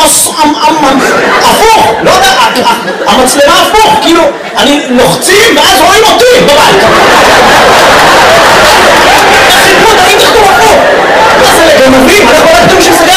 הפוך, לא יודע, המצלמה הפוך, כאילו, אני לוחצים ואז